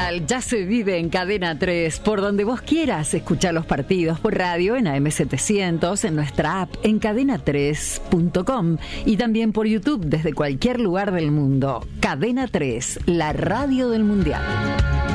Mundial ya se vive en Cadena 3, por donde vos quieras escuchar los partidos por radio en AM700, en nuestra app en cadena3.com y también por YouTube desde cualquier lugar del mundo. Cadena 3, la radio del Mundial.